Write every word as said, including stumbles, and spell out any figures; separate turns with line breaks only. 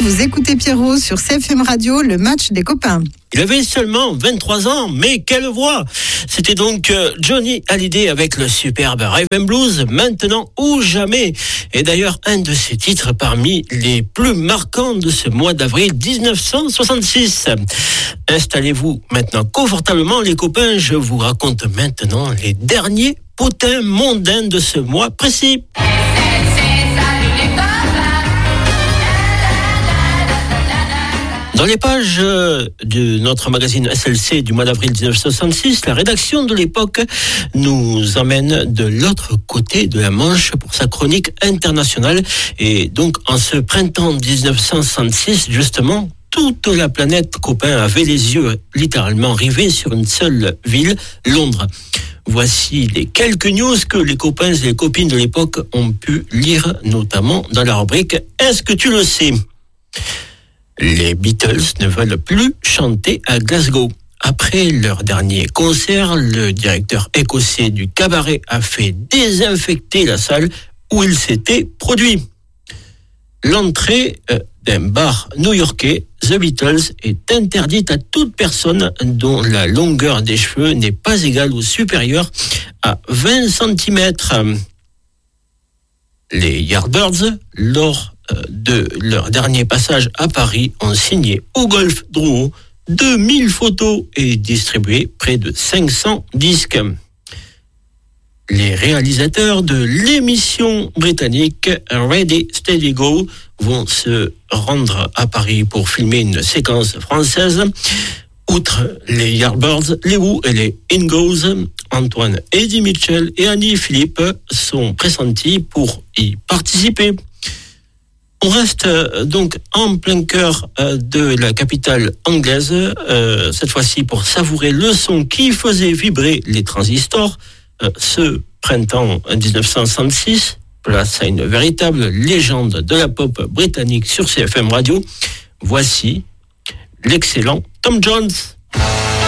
vous écoutez Pierrot sur C F M Radio, le match des copains.
Il avait seulement vingt-trois ans, mais quelle voix! C'était donc Johnny Hallyday avec le superbe Rhythm Blues, Maintenant ou Jamais. Et d'ailleurs, un de ses titres parmi les plus marquants de ce mois d'avril dix-neuf cent soixante-six. Installez-vous maintenant confortablement, les copains. Je vous raconte maintenant les derniers potins mondains de ce mois précis. Dans les pages de notre magazine S L C du mois d'avril dix-neuf cent soixante-six, la rédaction de l'époque nous emmène de l'autre côté de la Manche pour sa chronique internationale. Et donc, en ce printemps dix-neuf cent soixante-six, justement, toute la planète copain avait les yeux littéralement rivés sur une seule ville, Londres. Voici les quelques news que les copains et les copines de l'époque ont pu lire, notamment dans la rubrique « Est-ce que tu le sais ?» Les Beatles ne veulent plus chanter à Glasgow. Après leur dernier concert, le directeur écossais du cabaret a fait désinfecter la salle où il s'était produit. L'entrée d'un bar new-yorkais, The Beatles, est interdite à toute personne dont la longueur des cheveux n'est pas égale ou supérieure à vingt centimètres. Les Yardbirds, lors de leur dernier passage à Paris, ont signé au Golf Drouot deux mille photos et distribué près de cinq cents disques. Les réalisateurs de l'émission britannique Ready, Steady, Go vont se rendre à Paris pour filmer une séquence française. Outre les Yardbirds, les Who et les Ingos, Antoine Eddie Mitchell et Annie Philippe sont pressentis pour y participer. On reste donc en plein cœur de la capitale anglaise, euh, cette fois-ci pour savourer le son qui faisait vibrer les transistors. Euh, ce printemps dix-neuf cent soixante-six, place à une véritable légende de la pop britannique sur C F M Radio. Voici l'excellent Tom Jones.